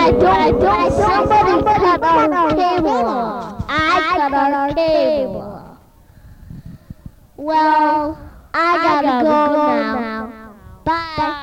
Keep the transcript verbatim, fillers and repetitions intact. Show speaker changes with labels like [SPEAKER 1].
[SPEAKER 1] I don't, I don't, somebody cut our cable. I cut our cable. Well, I gotta go now. Bye.